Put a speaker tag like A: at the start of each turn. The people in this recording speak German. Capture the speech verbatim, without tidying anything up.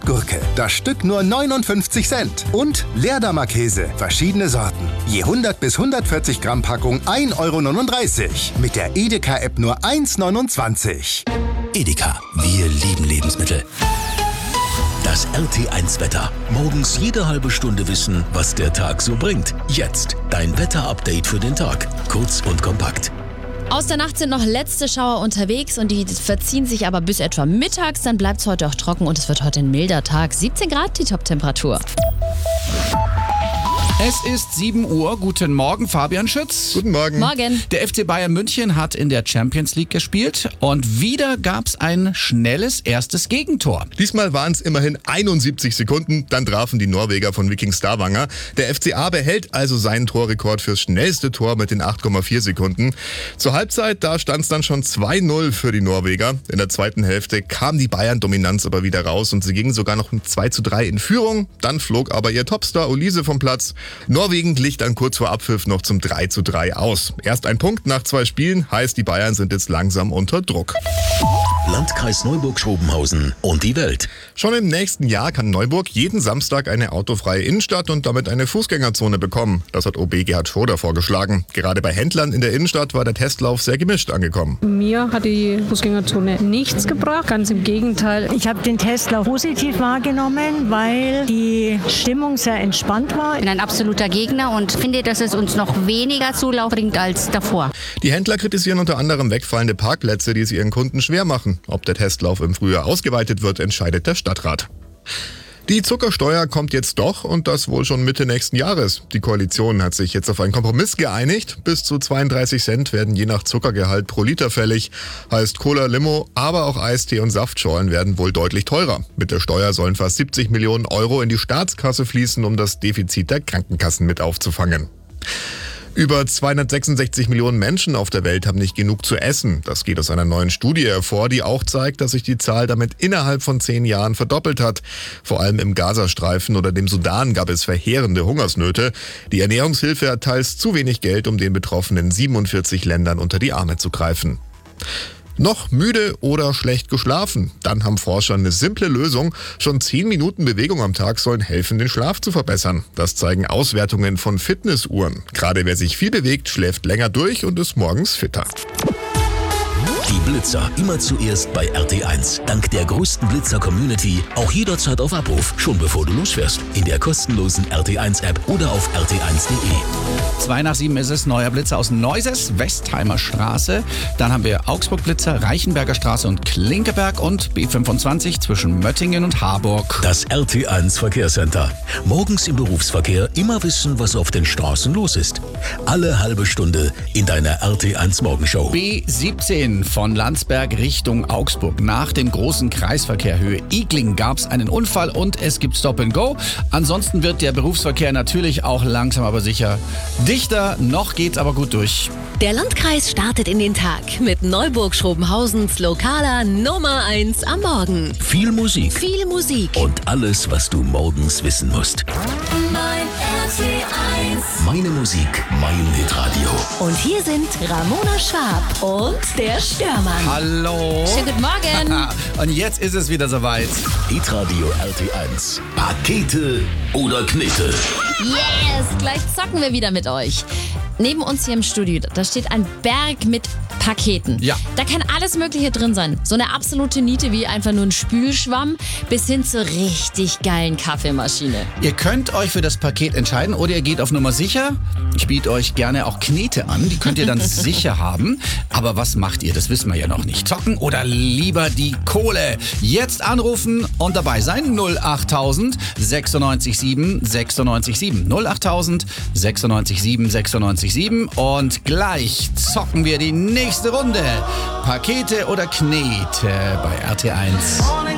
A: Rostgurke, das Stück nur neunundfünfzig Cent. Und Leerdammer Käse, verschiedene Sorten. Je hundert bis hundertvierzig Gramm Packung ein Euro neununddreißig. Mit der Edeka-App nur eins neunundzwanzig.
B: Edeka, wir lieben Lebensmittel. Das R T eins Wetter. Morgens jede halbe Stunde wissen, was der Tag so bringt. Jetzt dein Wetter-Update für den Tag. Kurz und kompakt.
C: Aus der Nacht sind noch letzte Schauer unterwegs und die verziehen sich aber bis etwa mittags. Dann bleibt es heute auch trocken und es wird heute ein milder Tag. siebzehn Grad die Toptemperatur.
D: Es ist sieben Uhr. Guten Morgen, Fabian Schütz.
E: Guten Morgen.
C: Morgen.
D: Der F C Bayern München hat in der Champions League gespielt und wieder gab es ein schnelles erstes Gegentor.
E: Diesmal waren es immerhin einundsiebzig Sekunden, dann trafen die Norweger von Viking Stavanger. Der F C A behält also seinen Torrekord fürs schnellste Tor mit den acht Komma vier Sekunden. Zur Halbzeit, da stand es dann schon zwei null für die Norweger. In der zweiten Hälfte kam die Bayern-Dominanz aber wieder raus und sie gingen sogar noch mit zwei zu drei in Führung. Dann flog aber ihr Topstar Olise vom Platz. Norwegen glich dann kurz vor Abpfiff noch zum drei zu drei aus. Erst ein Punkt nach zwei Spielen, heißt die Bayern sind jetzt langsam unter Druck.
B: Landkreis Neuburg-Schrobenhausen und die Welt.
E: Schon im nächsten Jahr kann Neuburg jeden Samstag eine autofreie Innenstadt und damit eine Fußgängerzone bekommen. Das hat O B Gerhard Schroeder vorgeschlagen. Gerade bei Händlern in der Innenstadt war der Testlauf sehr gemischt angekommen.
F: Mir hat die Fußgängerzone nichts gebracht, ganz im Gegenteil.
G: Ich habe den Testlauf positiv wahrgenommen, weil die Stimmung sehr entspannt war.
H: Ich bin ein absoluter Gegner und finde, dass es uns noch weniger Zulauf bringt als davor.
E: Die Händler kritisieren unter anderem wegfallende Parkplätze, die es ihren Kunden schwer machen. Ob der Testlauf im Frühjahr ausgeweitet wird, entscheidet der Stadtrat. Die Zuckersteuer kommt jetzt doch und das wohl schon Mitte nächsten Jahres. Die Koalition hat sich jetzt auf einen Kompromiss geeinigt. Bis zu zweiunddreißig Cent werden je nach Zuckergehalt pro Liter fällig. Heißt Cola, Limo, aber auch Eistee und Saftschorlen werden wohl deutlich teurer. Mit der Steuer sollen fast siebzig Millionen Euro in die Staatskasse fließen, um das Defizit der Krankenkassen mit aufzufangen. Über zweihundertsechsundsechzig Millionen Menschen auf der Welt haben nicht genug zu essen. Das geht aus einer neuen Studie hervor, die auch zeigt, dass sich die Zahl damit innerhalb von zehn Jahren verdoppelt hat. Vor allem im Gazastreifen oder dem Sudan gab es verheerende Hungersnöte. Die Ernährungshilfe hat teils zu wenig Geld, um den betroffenen siebenundvierzig Ländern unter die Arme zu greifen. Noch müde oder schlecht geschlafen? Dann haben Forscher eine simple Lösung. Schon zehn Minuten Bewegung am Tag sollen helfen, den Schlaf zu verbessern. Das zeigen Auswertungen von Fitnessuhren. Gerade wer sich viel bewegt, schläft länger durch und ist morgens fitter.
B: Die Blitzer immer zuerst bei R T eins. Dank der größten Blitzer-Community auch jederzeit auf Abruf, schon bevor du losfährst. In der kostenlosen R T eins App oder auf r t eins punkt d e.
D: Zwei nach sieben ist es, neuer Blitzer aus Neuses, Westheimer Straße. Dann haben wir Augsburg-Blitzer, Reichenberger Straße und Klinkeberg und B fünfundzwanzig zwischen Möttingen und Harburg.
B: Das R T eins Verkehrscenter. Morgens im Berufsverkehr immer wissen, was auf den Straßen los ist. Alle halbe Stunde in deiner R T eins Morgenshow.
D: B siebzehn von Landsberg Richtung Augsburg. Nach dem großen Kreisverkehr Höhe Igling gab es einen Unfall und es gibt Stop and Go. Ansonsten wird der Berufsverkehr natürlich auch langsam aber sicher dichter. Noch geht's aber gut durch.
I: Der Landkreis startet in den Tag mit Neuburg-Schrobenhausens lokaler Nummer eins am Morgen.
B: Viel Musik.
I: Viel Musik.
B: Und alles, was du morgens wissen musst.
I: Mein R T eins.
B: Meine Musik, mein Hitradio.
I: Und hier sind Ramona Schwab und der Störmann.
D: Hallo.
C: Schönen guten Morgen.
D: Und jetzt ist es wieder soweit.
B: Hitradio R T eins. Pakete oder Knete?
C: Yes, gleich zocken wir wieder mit euch. Neben uns hier im Studio, da steht ein Berg mit Paketen.
D: Ja.
C: Da kann alles Mögliche drin sein. So eine absolute Niete wie einfach nur ein Spülschwamm bis hin zur richtig geilen Kaffeemaschine.
D: Ihr könnt euch für das Paket entscheiden oder ihr geht auf Nummer sicher. Ich biete euch gerne auch Knete an, die könnt ihr dann sicher haben. Aber was macht ihr? Das wissen wir ja noch nicht. Zocken oder lieber die Kohle? Jetzt anrufen und dabei sein. null achttausend sechsundneunzig sieben sechsundneunzig sieben. null achttausend sechsundneunzig sieben sechsundneunzig sieben. Und gleich zocken wir die nächste Runde. Pakete oder Knete bei R T eins.